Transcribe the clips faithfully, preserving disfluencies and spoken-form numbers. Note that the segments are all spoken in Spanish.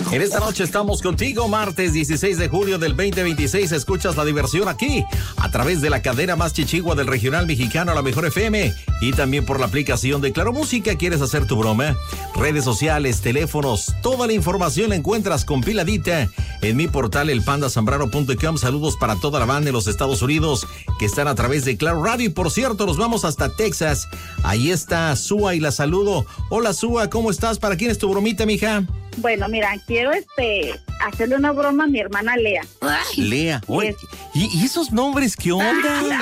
En esta noche estamos contigo, martes dieciséis de julio del veinte veintiséis. Escuchas la diversión aquí, a través de la cadena más chichigua del regional mexicano, La Mejor F M, y también por la aplicación de Claro Música. ¿Quieres hacer tu broma? Redes sociales, teléfonos, toda la información la encuentras compiladita en mi portal el panda zambrano punto com. Saludos para toda la banda de los Estados Unidos que están a través de Claro Radio. Y por cierto, nos vamos hasta Texas. Ahí está Sua y la saludo. Hola Sua, ¿cómo estás? ¿Para quién es tu bromita, mija? Bueno, mira, quiero este hacerle una broma a mi hermana Lea. Lea, oye, ¿y, ¿y esos nombres qué onda?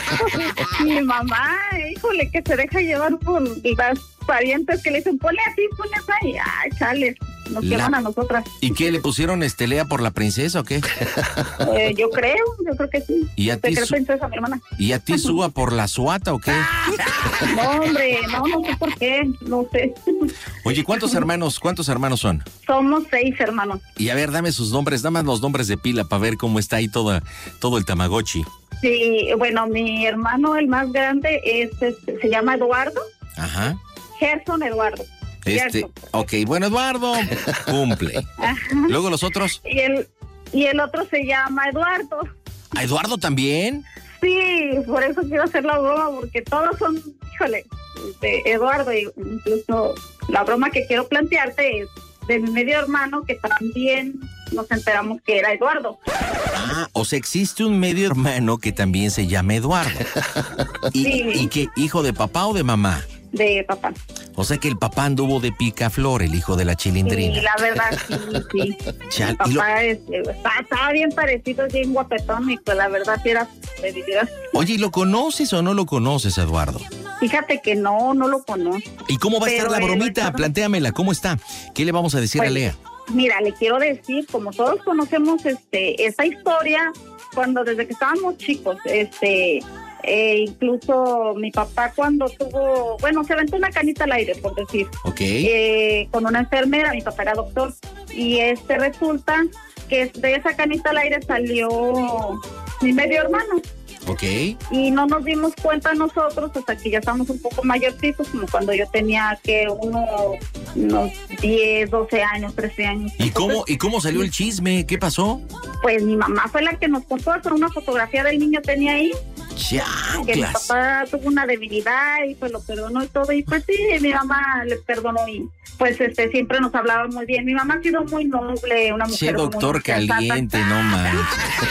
Mi mamá, híjole, que se deja llevar por las parientes que le dicen, ponle así, ponle así. Ay, chale, nos La... queman a nosotras. ¿Y qué, le pusieron este Lea por la princesa o qué? Eh, yo creo, yo creo que sí. ¿Y a ti, creo su... princesa, mi hermana? ¿Y a ti Sua por la suata o qué? No, hombre, no, no sé por qué, no sé. Oye, ¿cuántos hermanos, cuántos hermanos son? Somos seis hermanos. Y a ver, dame sus nombres, dame los nombres de pila para ver cómo está ahí toda, todo el Tamagotchi. Sí, bueno, mi hermano, el más grande, es, este, se llama Eduardo. Ajá. Gerson Eduardo. Este, Gerson. Ok, bueno, Eduardo cumple. Ajá. Luego los otros. Y el, y el otro se llama Eduardo. ¿A Eduardo también? Sí, por eso quiero hacer la broma, porque todos son, híjole, de Eduardo. Y incluso la broma que quiero plantearte es de mi medio hermano, que también nos enteramos que era Eduardo. Ah, o sea, existe un medio hermano que también se llama Eduardo. ¿Y, Sí. ¿y qué, hijo de papá o de mamá? De papá. O sea que el papá anduvo de picaflor, el hijo de la chilindrina. Sí, la verdad, sí, sí. Chal, Mi y lo- papá es, está, estaba bien parecido, bien guapetón, y pues la verdad sí era de dividir. Oye, ¿y lo conoces o no lo conoces, Eduardo? Fíjate que no, no lo conozco. ¿Y cómo va a Pero estar la el- bromita? Plantéamela, ¿cómo está? ¿Qué le vamos a decir Pues, a Lea? Mira, le quiero decir, como todos conocemos este esta historia, cuando desde que estábamos chicos, este, eh, incluso mi papá cuando tuvo, bueno, se aventó una canita al aire, por decir, Ok. eh, con una enfermera, mi papá era doctor, y este resulta que de esa canita al aire salió mi medio hermano. Ok. Y no nos dimos cuenta nosotros hasta que ya estamos un poco mayorcitos, como cuando yo tenía que uno, unos diez, doce años, trece años. ¿Y cómo, Entonces, ¿Y cómo salió el chisme? ¿Qué pasó? pues mi mamá fue la que nos contó, hasta una fotografía del niño tenía ahí, que mi ¡Chanclas! papá tuvo una debilidad y pues lo perdonó y todo, y pues sí, mi mamá le perdonó y pues este siempre nos hablaba muy bien. Mi mamá ha sido muy noble, una mujer Che, doctor muy caliente, no manches.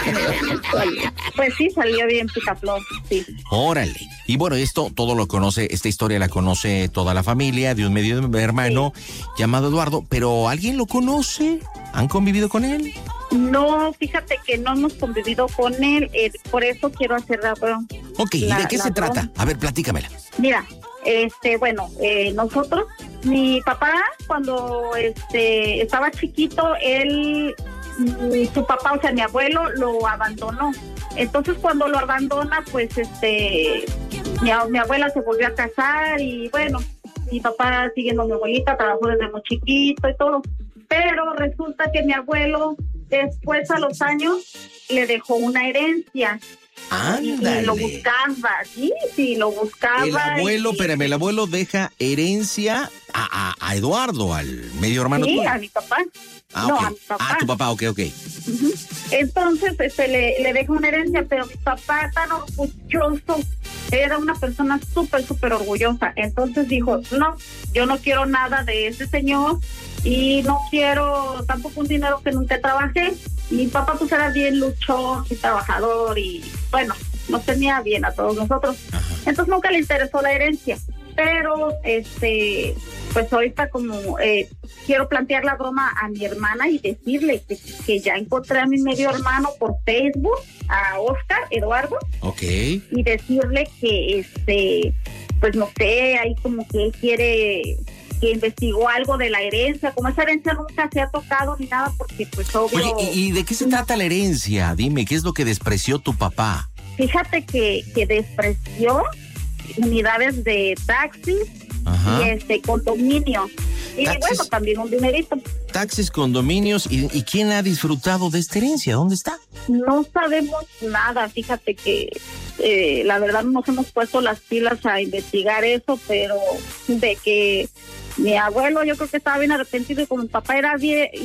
Pues sí, salió bien picaflor, sí. Órale. Y bueno, esto todo lo conoce, esta historia la conoce toda la familia de un medio hermano llamado Eduardo, pero ¿alguien lo conoce? ¿Han convivido con él? No, fíjate que no hemos convivido con él, eh, por eso quiero hacer la broma. Ok, ¿y La- de qué la se broma. trata? A ver, platícamela. Mira, este, bueno, eh, nosotros, mi papá cuando este estaba chiquito, él, mm, su papá, o sea, mi abuelo, lo abandonó. Entonces cuando lo abandona, pues este, mi, a- mi abuela se volvió a casar y bueno, mi papá siguiendo a mi abuelita, trabajó desde muy chiquito y todo. Pero resulta que mi abuelo, después a los años, le dejó una herencia. Y, y lo Ándale. buscaba, sí, sí, lo buscaba. El abuelo, y- espérame, el abuelo deja herencia a, a, a Eduardo, al medio hermano Sí, tuyo. a mi papá. Ah, no, ok. a mi papá. Ah, tu papá, ok, ok. Ujú. Entonces, este, le, le dejó una herencia, pero mi papá tan orgulloso, era una persona súper, súper orgullosa. Entonces dijo, no, yo no quiero nada de ese señor y no quiero tampoco un dinero que nunca trabajé. Mi papá pues era bien luchón y trabajador y bueno, nos tenía bien a todos nosotros. Ajá. Entonces nunca le interesó la herencia. Pero, este, pues ahorita como eh, quiero plantear la broma a mi hermana y decirle que, que ya encontré a mi medio hermano por Facebook, a Oscar Eduardo, Ok. y decirle que, este, pues no sé, ahí como que él quiere, que investigó algo de la herencia, como esa herencia nunca se ha tocado ni nada, porque pues obvio... Oye, ¿y, y de qué se trata la herencia? Dime, ¿qué es lo que despreció tu papá? Fíjate que, que despreció unidades de taxis Ajá. y este condominio. Y Taxis. bueno, también un dinerito. Taxis, condominios, ¿y, y quién ha disfrutado de esta herencia? ¿Dónde está? No sabemos nada, fíjate que eh, la verdad nos hemos puesto las pilas a investigar eso, pero de que mi abuelo yo creo que estaba bien arrepentido y como mi papá era bien